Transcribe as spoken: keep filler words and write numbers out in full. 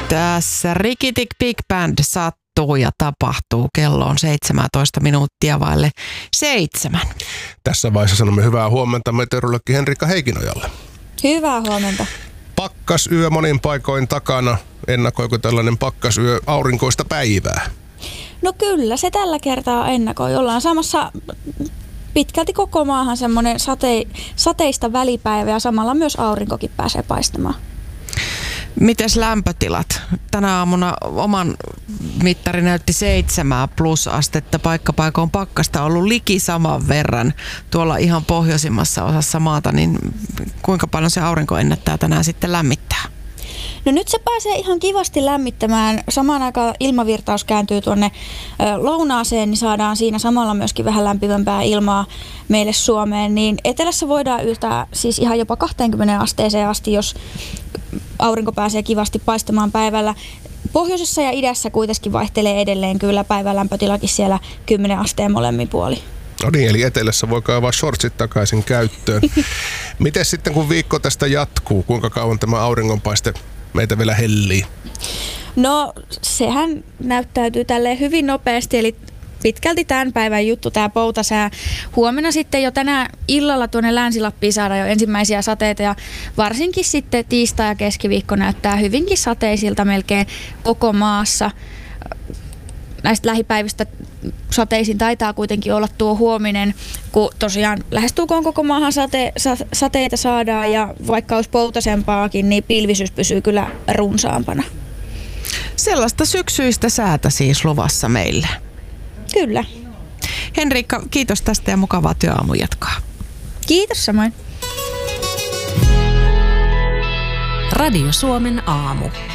Tässä Rikitik Big Band sattuu ja tapahtuu. Kello on seitsemäntoista minuuttia vaille seitsemän. Tässä vaiheessa sanomme hyvää huomenta meteorologi Henrikka Heikinojalle. Hyvää huomenta. Pakkasyö monin paikoin takana. Ennakoiko tällainen pakkasyö aurinkoista päivää? No kyllä, se tällä kertaa ennakoi. Ollaan samassa pitkälti koko maahan semmoinen sate, sateista välipäivä ja samalla myös aurinkokin pääsee paistamaan. Mites lämpötilat? Tänä aamuna oman mittari näytti seitsemää plusastetta. Paikkapaikoin pakkasta on ollut liki saman verran tuolla ihan pohjoisimmassa osassa maata. Niin kuinka paljon se aurinko ennättää tänään sitten lämmittää? No nyt se pääsee ihan kivasti lämmittämään. Samaan aikaan ilmavirtaus kääntyy tuonne lounaaseen, niin saadaan siinä samalla myöskin vähän lämpimämpää ilmaa meille Suomeen. Niin etelässä voidaan yltää siis ihan jopa kaksikymmentä asteeseen asti, jos aurinko pääsee kivasti paistamaan päivällä. Pohjoisessa ja idässä kuitenkin vaihtelee edelleen kyllä päivän lämpötilakin siellä kymmenen asteen molemmin puoli. No niin, eli etelässä voi kaivaa shortsit takaisin käyttöön. Miten sitten kun viikko tästä jatkuu, kuinka kauan tämä auringonpaiste meitä vielä hellii? No sehän näyttäytyy tälleen hyvin nopeasti, eli pitkälti tämän päivän juttu tämä poutasää. Huomenna sitten jo tänä illalla tuonne Länsi-Lappiin saadaan jo ensimmäisiä sateita ja varsinkin sitten tiistai ja keskiviikko näyttää hyvinkin sateisilta melkein koko maassa. Näistä lähipäivistä sateisin taitaa kuitenkin olla tuo huominen, kun tosiaan lähestulkoon koko maahan sate, sa, sateita saadaan ja vaikka olisi poutasempaakin, niin pilvisyys pysyy kyllä runsaampana. Sellaista syksyistä säätä siis luvassa meille. Kyllä. Henrikka, kiitos tästä ja mukavaa työaamun jatkaa. Kiitos samoin. Radio Suomen aamu.